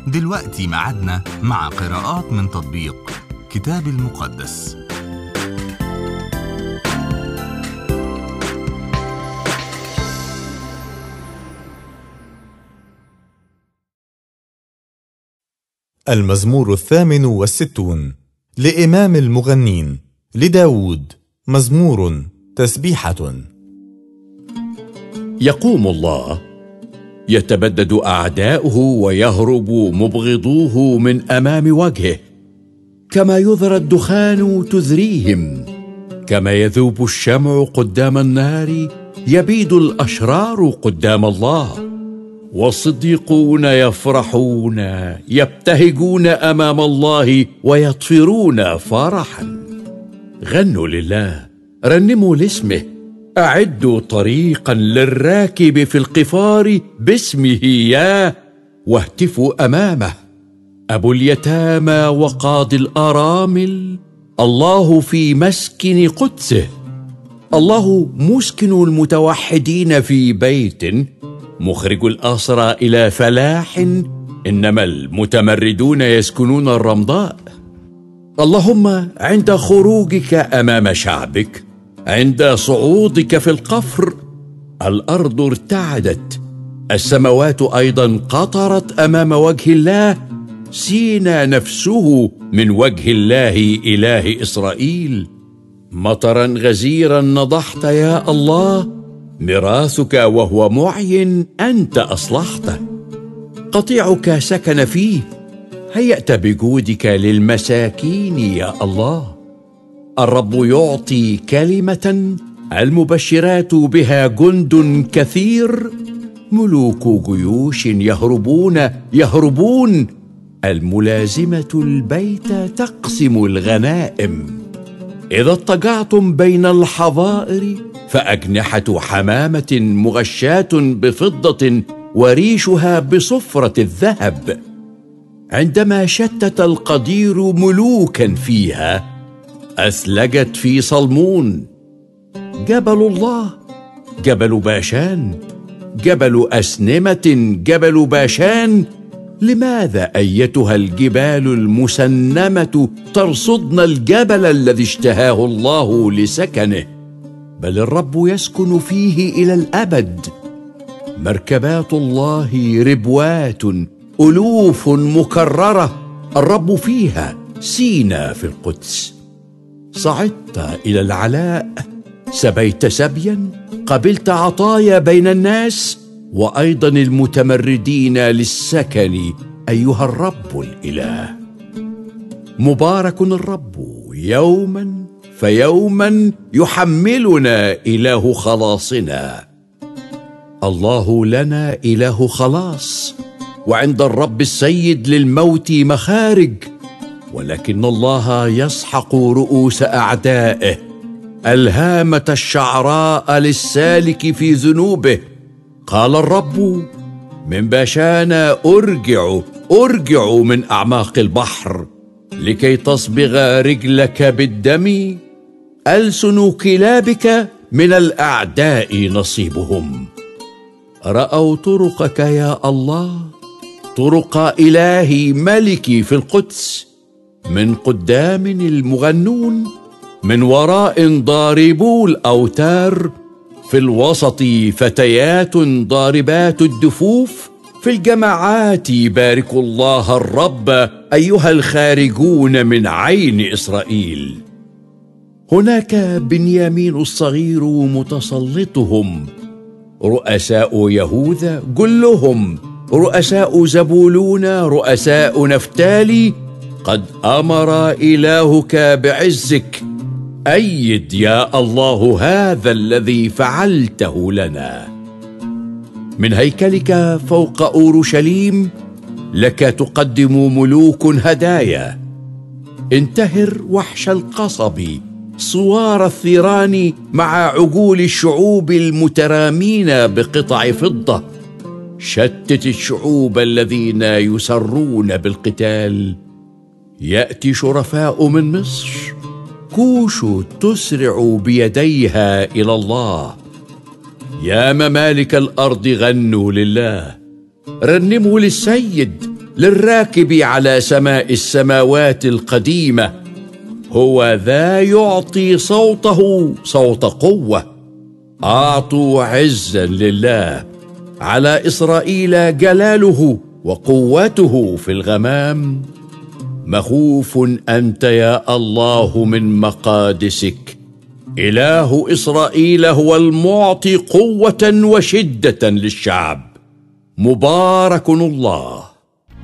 دلوقتي ميعادنا مع قراءات من تطبيق كتاب المقدس. المزمور 68 لإمام المغنين لداود، مزمور تسبيحة. يقوم الله، يتبدد أعداؤه ويهرب مبغضوه من أمام وجهه. كما يذرى الدخان تذريهم، كما يذوب الشمع قدام النار يبيد الأشرار قدام الله. والصديقون يفرحون يبتهجون أمام الله ويطفرون فرحا. غنوا لله، رنموا لاسمه، أعدوا طريقا للراكب في القفار باسمه ياه، واهتفوا أمامه. أبو اليتامى وقاضي الأرامل، الله في مسكن قدسه. الله مسكن المتوحدين في بيت، مخرج الأسرى إلى فلاح، إنما المتمردون يسكنون الرمضاء. اللهم عند خروجك أمام شعبك، عند صعودك في القفر، الأرض ارتعدت، السماوات أيضا قطرت أمام وجه الله. سينا نفسه من وجه الله إله إسرائيل. مطرا غزيرا نضحت يا الله، ميراثك وهو معين أنت أصلحته. قطيعك سكن فيه، هيأت بجودك للمساكين يا الله. الرب يعطي كلمة، المبشرات بها جند كثير. ملوك جيوش يهربون، الملازمة البيت تقسم الغنائم. إذا اضطجعتم بين الحظائر، فأجنحة حمامة مغشاة بفضة وريشها بصفرة الذهب. عندما شتت القدير ملوكا فيها، أثلجت في صلمون. جبل الله، جبل باشان، جبل أسنمة، جبل باشان. لماذا أيتها الجبال المسنمة ترصدن الجبل الذي اشتهاه الله لسكنه؟ بل الرب يسكن فيه إلى الأبد. مركبات الله ربوات، ألوف مكررة، الرب فيها. سينا في القدس. صعدت إلى العلاء، سبيت سبيا، قبلت عطايا بين الناس، وأيضا المتمردين للسكن أيها الرب الإله. مبارك الرب، يوما فيوما يحملنا إله خلاصنا. الله لنا إله خلاص، وعند الرب السيد للموت مخارج. ولكن الله يسحق رؤوس أعدائه، الهامة الشعراء للسالك في ذنوبه. قال الرب: من باشان أرجع من أعماق البحر، لكي تصبغ رجلك بالدم. ألسن كلابك من الأعداء نصيبهم. رأوا طرقك يا الله، طرق إلهي ملكي في القدس. من قدام المغنون، من وراء ضاربو الأوتار، في الوسط فتيات ضاربات الدفوف. في الجماعات باركوا الله الرب أيها الخارجون من عين إسرائيل. هناك بنيامين الصغير متسلطهم، رؤساء يهوذا جلهم، رؤساء زبولون، رؤساء نفتالي. قد أمر إلهك بعزك، أيد يا الله هذا الذي فعلته لنا. من هيكلك فوق أورشليم لك تقدم ملوك هدايا. انتهر وحش القصب، صوار الثيران، مع عجول الشعوب المترامين بقطع فضة. شتت الشعوب الذين يسرون بالقتال. يأتي شرفاء من مصر، كوش تسرع بيديها إلى الله. يا ممالك الأرض غنوا لله، رنموا للسيد، للراكب على سماء السماوات القديمة، هو ذا يعطي صوته صوت قوة. أعطوا عزا لله، على إسرائيل جلاله وقوته في الغمام. مخوف أنت يا الله من مقادسك، إله إسرائيل هو المعطي قوة وشدة للشعب. مبارك الله.